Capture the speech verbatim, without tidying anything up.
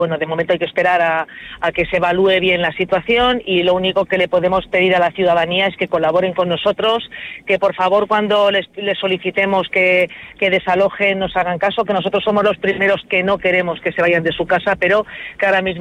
Bueno, de momento hay que esperar a, a que se evalúe bien la situación y lo único que le podemos pedir a la ciudadanía es que colaboren con nosotros, que por favor cuando les, les solicitemos que, que desalojen nos hagan caso, que nosotros somos los primeros que no queremos que se vayan de su casa, pero que ahora mismo